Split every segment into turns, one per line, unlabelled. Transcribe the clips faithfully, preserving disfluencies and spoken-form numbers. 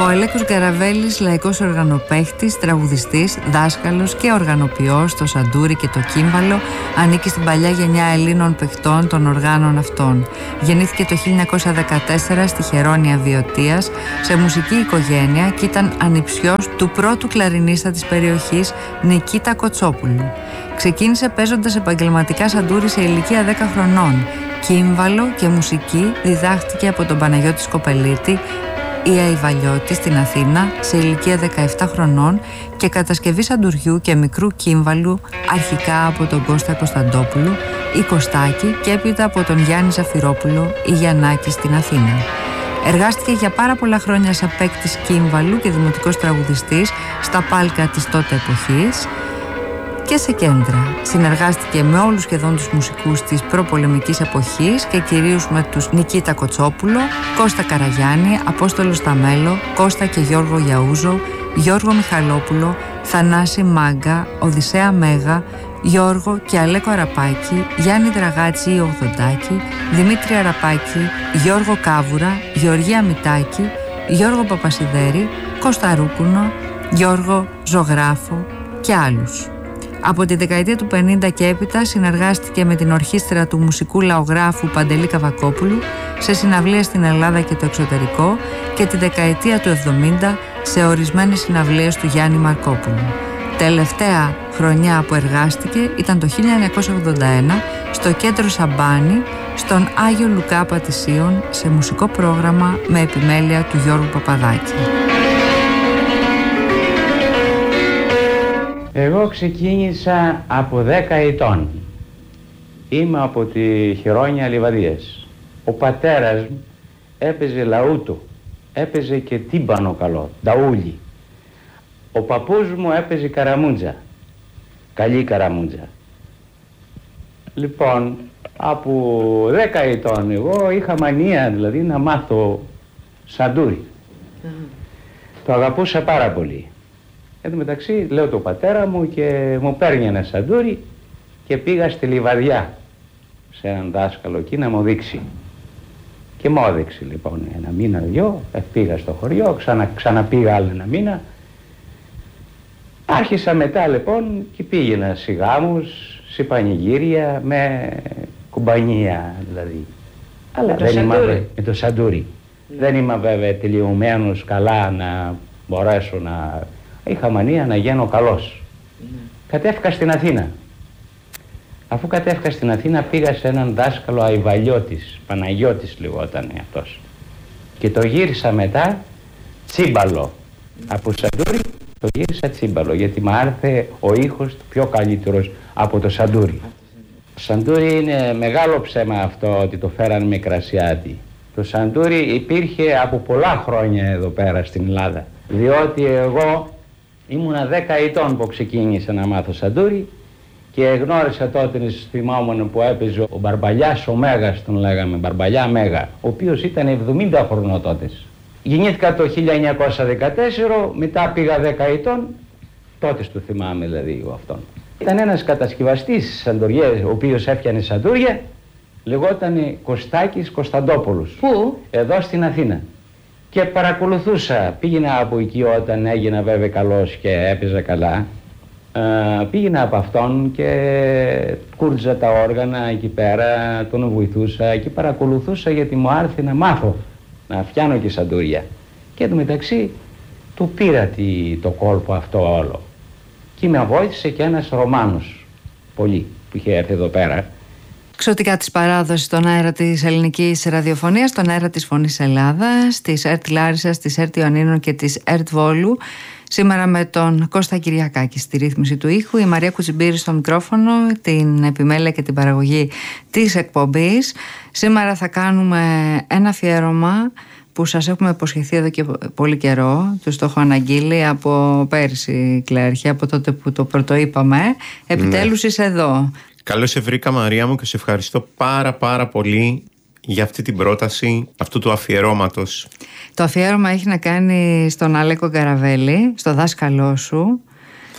Ο Αλέκος Γκαραβέλης, λαϊκός οργανοπαίχτης, τραγουδιστής, δάσκαλος και οργανοποιός στο σαντούρι και το κύμβαλο, ανήκει στην παλιά γενιά Ελλήνων παιχτών των οργάνων αυτών. Γεννήθηκε το χίλια εννιακόσια δεκατέσσερα στη Χερόνια Βιωτίας, σε μουσική οικογένεια, και ήταν ανιψιός του πρώτου κλαρινίστα της περιοχής, Νικήτα Κοτσόπουλου. Ξεκίνησε παίζοντας επαγγελματικά σαντούρι σε ηλικία δέκα χρονών. Κύμβαλο και μουσική διδάχτηκε από τον Παναγιώτη Σκοπελίτη ή Αϊβαλιώτη στην Αθήνα σε ηλικία δεκαεπτά χρονών, και κατασκευή σαντουριού και μικρού κύμβαλου αρχικά από τον Κώστα Κωνσταντόπουλο ή Κωστάκη και έπειτα από τον Γιάννη Ζαφυρόπουλο ή Γιαννάκη στην Αθήνα. Εργάστηκε για πάρα πολλά χρόνια σαν παίκτης κύμβαλου και δημοτικός τραγουδιστής στα πάλκα της τότε εποχής και σε κέντρα. Συνεργάστηκε με όλους σχεδόν τους μουσικούς της προπολεμικής εποχής και κυρίως με τους Νικήτα Κοτσόπουλο, Κώστα Καραγιάννη, Απόστολο Σταμέλο, Κώστα και Γιώργο Γιαούζο, Γιώργο Μιχαλόπουλο, Θανάση Μάγκα, Οδυσσέα Μέγα, Γιώργο και Αλέκο Αραπάκη, Γιάννη Δραγάτση ή Ογδοντάκη, Δημήτρη Αραπάκη, Γιώργο Κάβουρα, Γεωργία Μητάκη, Γιώργο Παπασιδέρη, Κώστα Ρούπουνο, Γιώργο Ζωγράφο και άλλους. Από τη δεκαετία του πενήντα και έπειτα συνεργάστηκε με την ορχήστρα του μουσικού λαογράφου Παντελή Καβακόπουλου σε συναυλίες στην Ελλάδα και το εξωτερικό, και τη δεκαετία του εβδομήντα σε ορισμένες συναυλίες του Γιάννη Μαρκόπουλου. Τελευταία χρονιά που εργάστηκε ήταν το χίλια εννιακόσια ογδόντα ένα στο κέντρο Σαμπάνη, στον Άγιο Λουκά Πατησίων, σε μουσικό πρόγραμμα με επιμέλεια του Γιώργου Παπαδάκη.
Εγώ ξεκίνησα από δέκα ετών. Είμαι από τη Χερόνια Λιβαδίας. Ο πατέρας μου έπαιζε λαούτο, έπαιζε και τύμπανο καλό, νταούλι. Ο παππούς μου έπαιζε καραμούντζα, καλή καραμούντζα. Λοιπόν, από δέκα ετών εγώ είχα μανία δηλαδή να μάθω σαντούρι. Mm. Το αγαπούσα πάρα πολύ. Εν τω μεταξύ λέω το πατέρα μου και μου παίρνει ένα σαντούρι και πήγα στη Λιβαδιά σε έναν δάσκαλο εκεί να μου δείξει. Και μου έδειξε λοιπόν ένα μήνα δυο, πήγα στο χωριό, ξανα, ξαναπήγα άλλο ένα μήνα. Άρχισα μετά λοιπόν και πήγαινα σε γάμους, σε πανηγύρια, με κουμπανία δηλαδή. Αλλά δεν είμαι με το σαντούρι. Ναι. Δεν είμαι βέβαια τελειωμένος καλά να μπορέσω να... Είχα μανία να γίνω καλός. Ναι. Κατέφυγα στην Αθήνα. Αφού κατέφυγα στην Αθήνα πήγα σε έναν δάσκαλο Αϊβαλιώτης, Παναγιώτης λεγόταν αυτός. Και το γύρισα μετά τσίμπαλο. Από σαντούρι το γύρισα τσίμπαλο, γιατί μου άρθε ο ήχος του πιο καλύτερος από το σαντούρι. Το σαντούρι είναι μεγάλο ψέμα αυτό ότι το φέραν με κρασιάτι. Το σαντούρι υπήρχε από πολλά χρόνια εδώ πέρα στην Ελλάδα. Διότι εγώ ήμουνα δέκα ετών που ξεκίνησα να μάθω σαντούρι και γνώρισα τότε, θυμάμαι που έπαιζε ο Μπαρμπαλιάς, ο Μέγας τον λέγαμε, Μπαρμπαλιά Μέγα, ο οποίος ήταν εβδομήντα χρονών τότε. Γεννήθηκα το χίλια εννιακόσια δεκατέσσερα, μετά πήγα δέκα ετών, τότε το θυμάμαι δηλαδή εγώ αυτόν. Ήταν ένας κατασκευαστής σαντουριές, ο οποίος έφτιανε σαντούρια, λεγόταν Κωστάκης Κωνσταντόπουλος. Πού? Εδώ στην Αθήνα. Και παρακολουθούσα, πήγαινα από εκεί όταν έγινα βέβαια καλός και έπαιζα καλά. Uh, πήγαινα από αυτόν και κούρτζα τα όργανα εκεί πέρα, τον βοηθούσα και παρακολουθούσα γιατί μου άρθε να μάθω να φτιάνω και σαντούρια. Και εν μεταξύ του πήρα τη, το κόλπο αυτό όλο. Και με βοήθησε και ένας Ρωμάνος πολύ που είχε έρθει εδώ πέρα.
Ξωτικά της παράδοσης στον αέρα της ελληνικής ραδιοφωνίας, στον αέρα της Φωνής Ελλάδας, της ΕΡΤ Λάρισσας, της ΕΡΤ Ιωνίνων και της ΕΡΤ Βόλου. Σήμερα με τον Κώστα Κυριακάκη στη ρύθμιση του ήχου, η Μαρία Κουτσιμπήρη στο μικρόφωνο, την επιμέλεια και την παραγωγή της εκπομπής. Σήμερα θα κάνουμε ένα αφιέρωμα που σας έχουμε υποσχεθεί εδώ και πολύ καιρό. Τους το έχω αναγγείλει από πέρσι, Κλέρχη, από τότε που το πρωτοείπαμε. Επιτέλους ναι. Είσαι εδώ.
Καλώς σε βρήκα, Μαρία μου, και σε ευχαριστώ πάρα πάρα πολύ για αυτή την πρόταση αυτού του αφιερώματος.
Το αφιέρωμα έχει να κάνει στον Αλέκο Γκαραβέλη, στο δάσκαλό σου.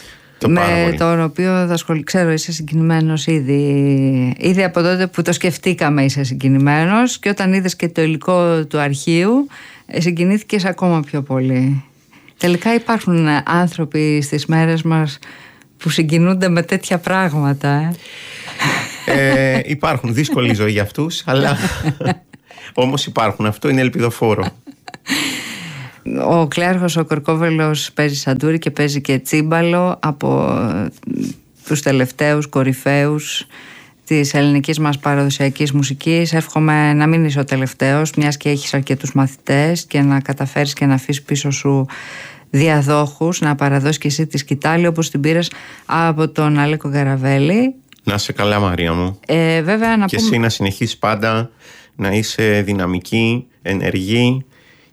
Το
με τον οποίο δασκολ... ξέρω είσαι συγκινημένος ήδη. Ήδη από τότε που το σκεφτήκαμε είσαι συγκινημένος, και όταν είδες και το υλικό του αρχείου συγκινήθηκες ακόμα πιο πολύ. Τελικά υπάρχουν άνθρωποι στις μέρες μας που συγκινούνται με τέτοια πράγματα.
Ε? Ε, υπάρχουν, δύσκολη ζωή για αυτούς, αλλά όμως υπάρχουν. Αυτό είναι ελπιδοφόρο.
Ο Κλέαρχος ο Κορκόβελος παίζει σαντούρι και παίζει και τσίμπαλο, από τους τελευταίους κορυφαίους της ελληνικής μας παραδοσιακής μουσικής. Εύχομαι να μην είσαι ο τελευταίος, μιας και έχεις αρκετούς μαθητές, και να καταφέρεις και να αφήσεις πίσω σου διαδόχους, να παραδώσεις και εσύ τη σκητάλη όπως την πήρες από τον Αλέκο Γκαραβέλη.
Να είσαι καλά, Μαρία μου.
Ε, βέβαια, να
και
πούμε...
εσύ να συνεχίσεις πάντα να είσαι δυναμική, ενεργή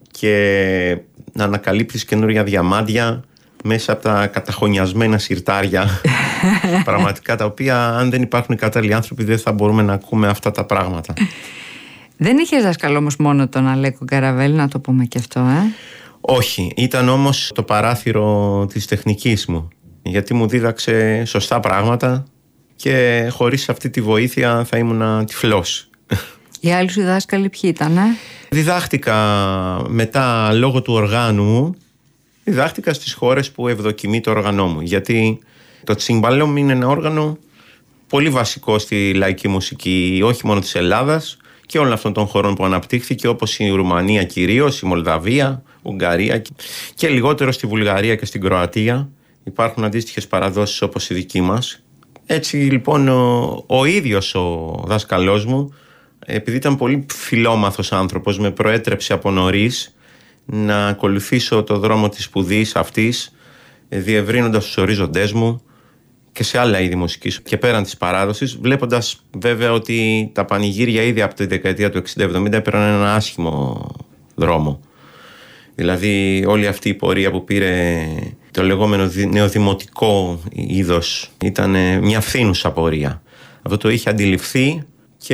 και να ανακαλύπτεις καινούργια διαμάντια μέσα από τα καταχωνιασμένα συρτάρια πραγματικά, τα οποία αν δεν υπάρχουν κατάλληλοι άνθρωποι δεν θα μπορούμε να ακούμε αυτά τα πράγματα.
Δεν είχες δάσκαλο όμως μόνο τον Αλέκο Γκαραβέλη, να το πούμε και αυτό, ε?
Όχι, ήταν όμως το παράθυρο της τεχνικής μου, γιατί μου δίδαξε σωστά πράγματα και χωρίς αυτή τη βοήθεια θα ήμουν τυφλός.
Οι άλλοι σου δάσκαλοι ποιοι ήταν, ε?
Διδάχτηκα μετά, λόγω του οργάνου μου, διδάχτηκα στις χώρες που ευδοκιμεί το όργανό μου, γιατί το τσίμπαλο μου είναι ένα όργανο πολύ βασικό στη λαϊκή μουσική, όχι μόνο της Ελλάδας και όλων αυτών των χωρών που αναπτύχθηκε, όπως η Ρουμανία κυρίως, η Μολδαβία, Ουγγαρία, και λιγότερο στη Βουλγαρία και στην Κροατία. Υπάρχουν αντίστοιχες παραδόσεις όπως η δική μας. Έτσι λοιπόν ο, ο ίδιος ο δάσκαλός μου, επειδή ήταν πολύ φιλόμαθος άνθρωπος, με προέτρεψε από νωρίς να ακολουθήσω το δρόμο της σπουδής αυτής, διευρύνοντας τους ορίζοντές μου και σε άλλα είδη μουσικής και πέραν της παράδοσης, βλέποντας βέβαια ότι τα πανηγύρια ήδη από τη δεκαετία του εξήντα εβδομήντα έπαιρναν ένα άσχημο δρόμο. Δηλαδή όλη αυτή η πορεία που πήρε το λεγόμενο νεοδημοτικό είδος ήταν μια φθήνουσα πορεία. Αυτό το είχε αντιληφθεί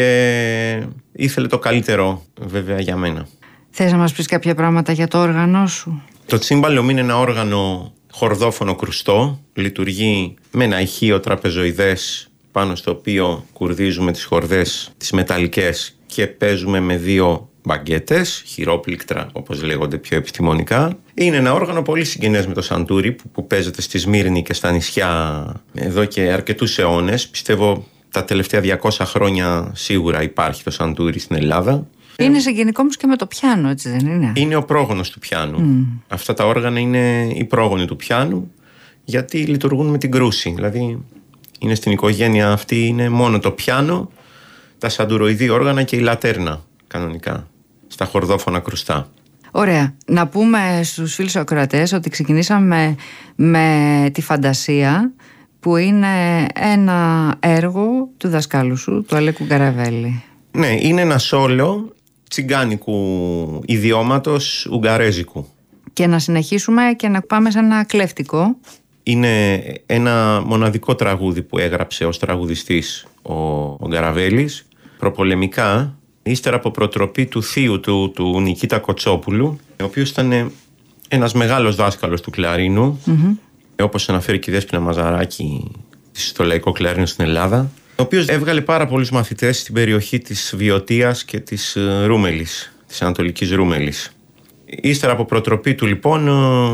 και ήθελε το καλύτερο βέβαια για μένα.
Θες να μας πεις κάποια πράγματα για το όργανο σου?
Το τσίμπαλο είναι ένα όργανο χορδόφωνο κρουστό. Λειτουργεί με ένα ηχείο τραπεζοειδές πάνω στο οποίο κουρδίζουμε τις χορδές τις μεταλλικές και παίζουμε με δύο μπαγκέτες, χειρόπληκτρα όπως λέγονται πιο επιστημονικά. Είναι ένα όργανο πολύ συγγενές με το σαντούρι που, που παίζεται στη Σμύρνη και στα νησιά εδώ και αρκετούς αιώνες. Πιστεύω τα τελευταία διακόσια χρόνια σίγουρα υπάρχει το σαντούρι στην Ελλάδα.
Είναι συγγενικό όμως και με το πιάνο, έτσι δεν είναι?
Είναι ο πρόγονος του πιάνου. Mm. Αυτά τα όργανα είναι οι πρόγονοι του πιάνου, γιατί λειτουργούν με την κρούση. Δηλαδή είναι στην οικογένεια αυτή, είναι μόνο το πιάνο, τα σαντουροειδή όργανα και η λατέρνα κανονικά, στα χορδόφωνα κρουστά.
Ωραία. Να πούμε στους φίλους ακροατές ότι ξεκινήσαμε με τη Φαντασία, που είναι ένα έργο του δασκάλου σου, του Αλέκου Γκαραβέλη.
Ναι, είναι ένα σόλο τσιγκάνικου ιδιώματος ουγγαρέζικου. Και
να συνεχίσουμε και να πάμε σε ένα κλέφτικο.
Είναι ένα μοναδικό τραγούδι που έγραψε ως τραγουδιστής ο, ο Γκαραβέλης προπολεμικά, ύστερα από προτροπή του θείου του, του Νικήτα Κοτσόπουλου, ο οποίος ήταν ένας μεγάλος δάσκαλος του κλαρίνου, mm-hmm. όπως αναφέρει και η Δέσποινα Μαζαράκη στο λαϊκό κλαρίνο στην Ελλάδα, ο οποίος έβγαλε πάρα πολλούς μαθητές στην περιοχή της Βιωτίας και της Ρούμελης, της Ανατολικής Ρούμελης. Ύστερα από προτροπή του λοιπόν,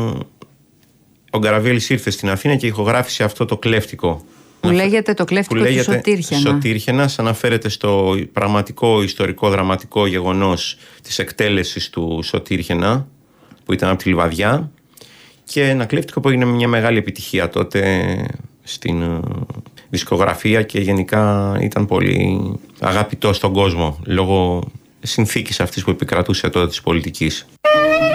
ο Γκαραβέλης ήρθε στην Αθήνα και ηχογράφησε αυτό το κλέφτικο.
Που λέγεται το κλέφτικο του Σωτήρχαινα.
Σωτήρχαινας, αναφέρεται στο πραγματικό ιστορικό δραματικό γεγονός της εκτέλεσης του Σωτήρχαινα, που ήταν από τη Λιβαδιά, και ένα κλέφτικο που έγινε μια μεγάλη επιτυχία τότε στην δισκογραφία και γενικά ήταν πολύ αγαπητό στον κόσμο λόγω συνθήκης αυτής που επικρατούσε τότε της πολιτικής.